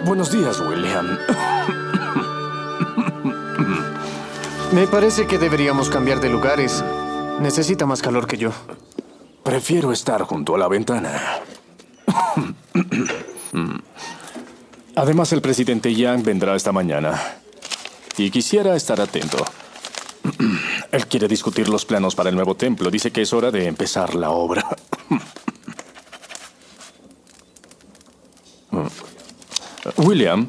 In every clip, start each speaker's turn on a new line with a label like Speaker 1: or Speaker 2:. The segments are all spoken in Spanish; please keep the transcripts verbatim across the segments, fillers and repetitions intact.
Speaker 1: Buenos días, William.
Speaker 2: Me parece que deberíamos cambiar de lugares. Necesita más calor que yo.
Speaker 1: Prefiero estar junto a la ventana. Además, el presidente Yang vendrá esta mañana. Y quisiera estar atento. Él quiere discutir los planos para el nuevo templo. Dice que es hora de empezar la obra. William.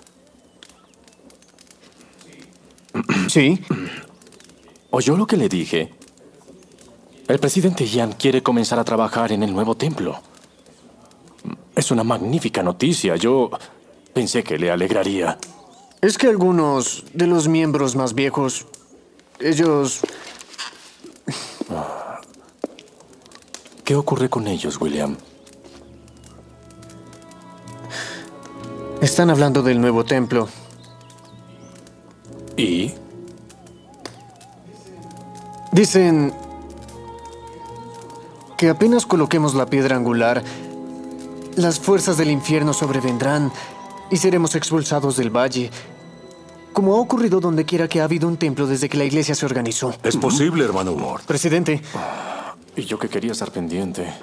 Speaker 2: ¿Sí?
Speaker 1: ¿Oyó lo que le dije? El presidente Yang quiere comenzar a trabajar en el nuevo templo. Es una magnífica noticia. Yo pensé que le alegraría.
Speaker 2: Es que algunos de los miembros más viejos, ellos...
Speaker 1: ¿Qué ocurre con ellos, William?
Speaker 2: Están hablando del nuevo templo.
Speaker 1: ¿Y?
Speaker 2: Dicen que apenas coloquemos la piedra angular, las fuerzas del infierno sobrevendrán y seremos expulsados del valle, como ha ocurrido donde quiera que ha habido un templo desde que la iglesia se organizó.
Speaker 3: Es posible, hermano Ward.
Speaker 2: Presidente.
Speaker 1: Y yo que quería estar pendiente.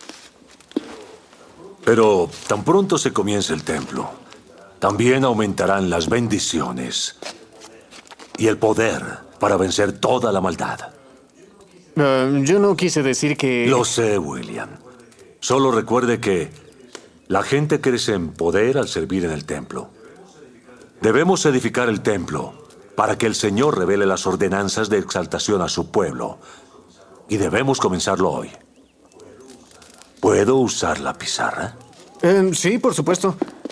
Speaker 3: Pero tan pronto se comience el templo, también aumentarán las bendiciones y el poder para vencer toda la maldad.
Speaker 2: Uh, yo no quise decir que...
Speaker 3: Lo sé, William. Solo recuerde que la gente crece en poder al servir en el templo. Debemos edificar el templo para que el Señor revele las ordenanzas de exaltación a su pueblo. Y debemos comenzarlo hoy. ¿Puedo usar la pizarra?
Speaker 2: Uh, sí, por supuesto.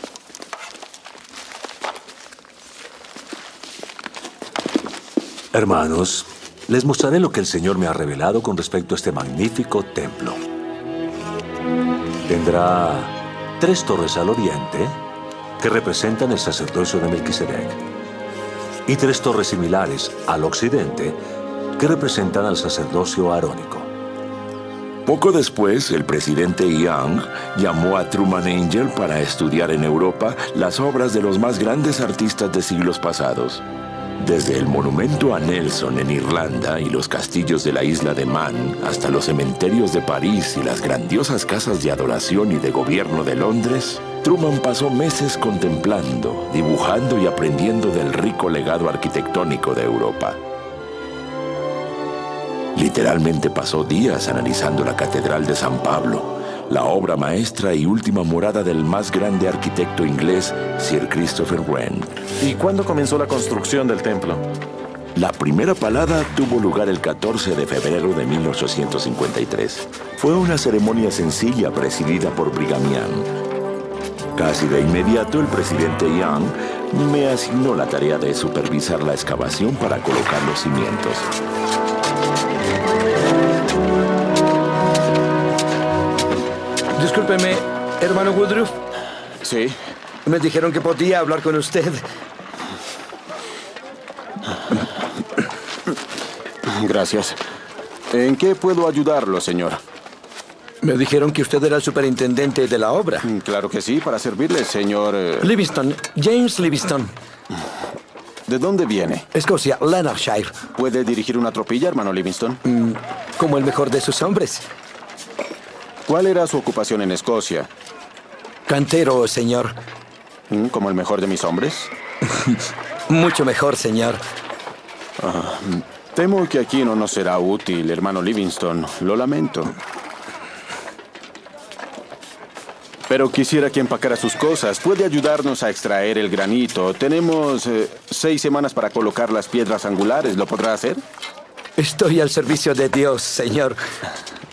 Speaker 3: Hermanos, les mostraré lo que el Señor me ha revelado con respecto a este magnífico templo. Tendrá tres torres al oriente, que representan el sacerdocio de Melquisedec, y tres torres similares al occidente, que representan al sacerdocio arónico.
Speaker 4: Poco después, el presidente Yang llamó a Truman Angell para estudiar en Europa las obras de los más grandes artistas de siglos pasados. Desde el monumento a Nelson en Irlanda y los castillos de la isla de Man, hasta los cementerios de París y las grandiosas casas de adoración y de gobierno de Londres, Truman pasó meses contemplando, dibujando y aprendiendo del rico legado arquitectónico de Europa. Literalmente pasó días analizando la Catedral de San Pablo, la obra maestra y última morada del más grande arquitecto inglés, Sir Christopher Wren.
Speaker 5: ¿Y cuándo comenzó la construcción del templo?
Speaker 4: La primera palada tuvo lugar el catorce de febrero de mil ochocientos cincuenta y tres. Fue una ceremonia sencilla presidida por Brigham Young. Casi de inmediato, el presidente Young me asignó la tarea de supervisar la excavación para colocar los cimientos.
Speaker 6: Discúlpeme, hermano Woodruff.
Speaker 5: Sí.
Speaker 6: Me dijeron que podía hablar con usted.
Speaker 5: Gracias. ¿En qué puedo ayudarlo, señor?
Speaker 6: Me dijeron que usted era el superintendente de la obra.
Speaker 5: Claro que sí, para servirle, señor... eh,
Speaker 6: Livingston, James Livingston.
Speaker 5: ¿De dónde viene?
Speaker 6: Escocia, Lanarkshire.
Speaker 5: ¿Puede dirigir una tropilla, hermano Livingston?
Speaker 6: Mm, como el mejor de sus hombres.
Speaker 5: ¿Cuál era su ocupación en Escocia?
Speaker 6: Cantero, señor.
Speaker 5: ¿Mm, ¿Como el mejor de mis hombres?
Speaker 6: Mucho mejor, señor.
Speaker 5: Ah, temo que aquí no nos será útil, hermano Livingston. Lo lamento. Pero quisiera que empacara sus cosas. ¿Puede ayudarnos a extraer el granito? Tenemos eh, seis semanas para colocar las piedras angulares. ¿Lo podrá hacer?
Speaker 6: Estoy al servicio de Dios, señor.